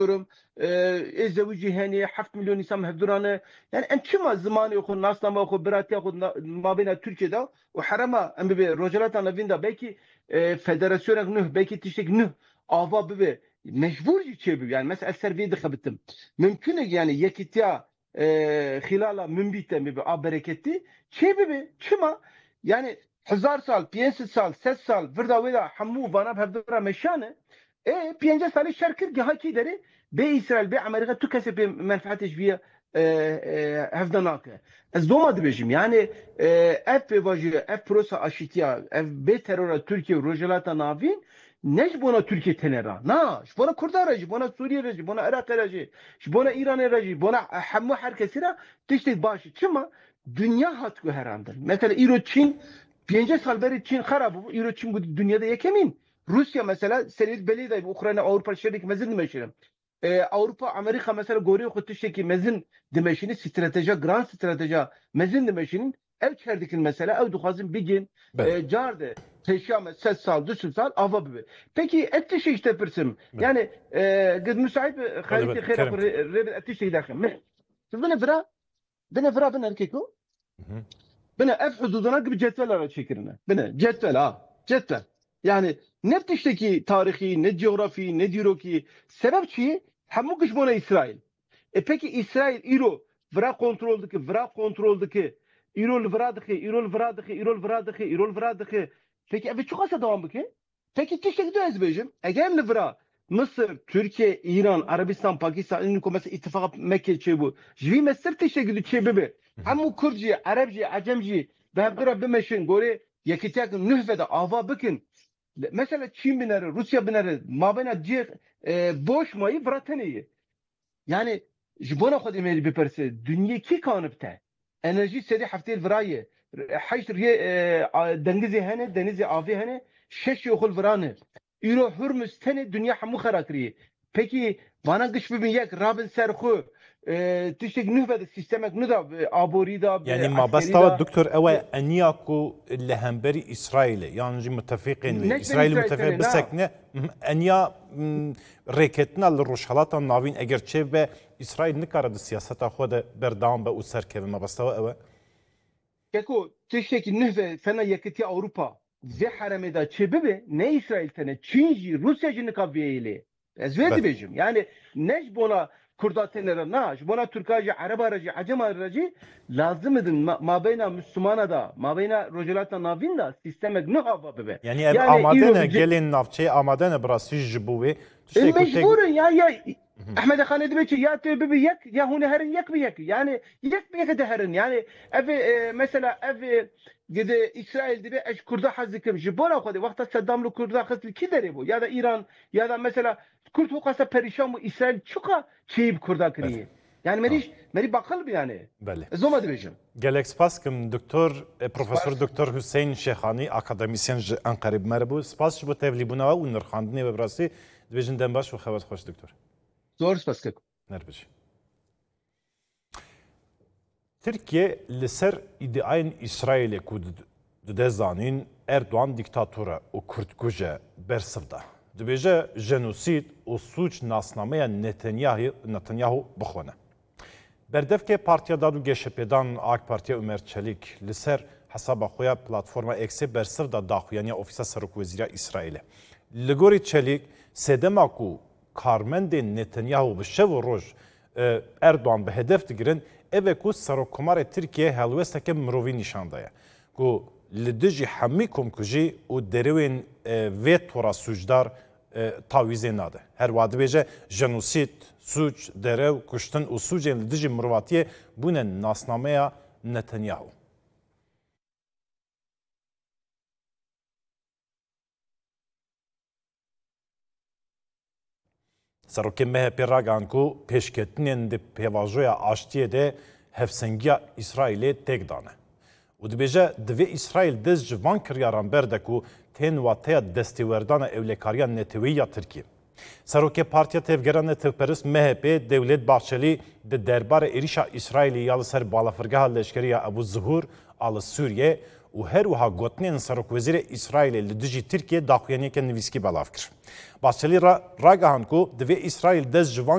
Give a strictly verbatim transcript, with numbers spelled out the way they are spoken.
diyorum. Ezdevici hani heft milyon insan mevduranı. Yani en çima zamanı okun, nasnama okun, birati okun, mabina Türkiye'de o harama em bir rojalata navinda belki federasyona nuh, belki tiştek nuh ava bir mecbur çebi yani mesela serviye dıkabıttım. Mümkün yani yekitya hilala mümbite bir a bereketi çebi bir çima yani Hezar sal, piyensi sal, ses sal, virda veda hamu bana hevdura meşane. E piyence sali şarkır gahaki deri be İsrail be Amerika tu kese be menfaatiş bir hevdanake. Ez doma dibejim yani ev pevajı, ev prosa aşitiya, ev be terora Türkiye rojelata navin neş bona Türkiye tenera. Na, bona Kurdar racı, bona Suriye racı, bona Irak racı, bona İran racı, bona hamu herkesira tiştek başı. Çıma dünya hatkı herandır. Mesela İro Çin Piyence salberi Çin xarabı, İro Çin bu dünyada yekemin. Rusya mesela senin belli Ukrayna Avrupa şerik mezin demeşirim. Ee, Avrupa Amerika mesela görüyor kutuştaki mezin demeşini strateji grand strateji mezin demeşinin ev çerdikin mesela ev duhazın bir gün e, cardı teşyame ses sal düşün sal ava gibi. Peki etti şey işte pırsım. Yani gıd müsait haliki khayra rebe etti şey derken. Bana vira bana vira bana erkeko. Bana ev hududuna gibi cetveler çekirine. Bana cetvel ha cetvel. Yani ne tişteki tarihi, ne coğrafi, ne diroki sebep çiğ hemu kış bona İsrail. E peki İsrail İro vira kontroldeki, vira kontroldeki İrol viradıki, İrol viradıki, İrol viradıki, İrol viradıki. Peki evi çok asa devam baki. Peki tişteki de ezbejim. Eğer mi vira Mısır, Türkiye, İran, Arabistan, Pakistan, İnko mesela ittifak Mekke çebu. Jvi mesir tişteki de çebibi. Hemu Kürtçe, Arapçe, Acemci ve hepdira bimeşin gore yekityak nühvede ava bakın. Mesela Çin bineri, Rusya bineri, mabena cih e, boş mayı vrataniyi. Yani jibona xod emeli biperse dünya ki kanıpte. Enerji sedi haftel vrayı. Hayş riye dengizi hene, denizi avi hene, şeş yokul vranı. İro hürmüz tene dünya hamu xarakriye. Peki bana gış bibin yek rabin serxu tiştek nühvede sistemek nüda abori da yani ma basta doktor ewe eniyaku lehemberi İsrail'e yani müttefiqin İsrail müttefiq bisekne eniya reketna li roşhalata navin eger çe ve İsrail nikaradı siyaseta xwe berdam be u serkeve ma basta ewe Keko tiştek nühve fena yekiti Avrupa ve harameda çebibe ne İsrail tane Çinci Rusyacı nikaviyeli. Ezvedi bejim. Yani neş bona Kurda tenere naş, bona Türkacı, Arap aracı, Acem aracı lazım edin ma beyna Müslümana da, ma beyna rojelata navin da sistemek ne hava bebe. Yani ev amadene gelin navçe amadene brası jibuvi. Mecburun ya ya Ahmed Khan edibeci ya tebe yek ya hune herin yek bir yek. Yani yek bir yek de herin. Yani ev mesela ev gide İsrail dibe eş Kurda hazzikim jibona xodi vakta Saddamlı Kurda hazzi ki deri bu ya da İran ya da mesela Kürt hukasa perişan bu İsrail çuka çeyip Kurda kriye. Yani meriş meri bakıl bir yani. Beli. Zoma dibecim. Gelek spas kim doktor profesör doktor Hüseyin Şehani akademisyen Ankara merbu spas bu tevli buna u nirxandini ve brası dibecin dembaş ve xavat xoş doktor. Zor spas kek. Nerbici. Türkiye liser ideayın İsrail'e kud dezanin Erdoğan diktatura o Kürt kuje bersivda. Dibêje jenosid û suç nasnameya Netanyahu Netanyahu bixwene. Berdevke Partiya Dad û Geşepêdan AK Partiya Ömer Çelik li ser hesaba xwe ya platforma X'ê bersiv da daxuyaniya Ofîsa Serokwezîra İsraîlê. Li gorî Çelik sedema ku karmendên Netanyahu bi şev û roj Erdoğan bi hedef digirin ev ku Serokkomarê Tirkiye helwesteke mirovî nîşan daye. Ku li dijî hemî komkujî û derewên vê tora sucdar tawîzê nade. Her wa dibêje jenosîd, suç, derew, kuştin û sucên li dijî mirovatiyê bûne nasnameya Netanyahu. Serokê M H P ragan ku pêşketinên di pêvajoya aştiyê de hevsengiya İsraîlê têk dane. û dibêje divê İsraîl dest ji van kiryaran berde ku tên wateya destêwerdana ewlekariya netewî Tirkiye. Serokê Partiya Tevgera Netewperist M H P Dewlet Bahçeli di derbarê êrişa İsraîlê ya li ser balafirgeha leşkeriya Ebu Zuhur a li Sûriye û her wiha gotinên Serokwezîrê İsraîlê li dijî Tirkiye daxuyaniyeke nivîskî belav kir. Bahçeli ragihan ku divê İsraîl dest ji van